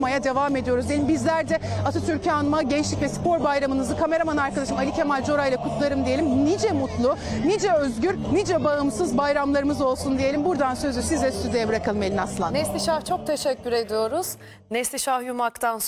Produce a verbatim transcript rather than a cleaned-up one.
yapmaya devam ediyoruz. Yani bizler de Atatürk'ü anma Gençlik ve Spor Bayramınızı kameraman arkadaşım Ali Kemal Cora ile kutlarım diyelim. Nice mutlu, nice özgür, nice bağımsız bayramlarımız olsun diyelim. Buradan sözü size stüdyoya bırakalım Elin Aslan. Neslişah çok teşekkür ediyoruz. Neslişah Yumak'tan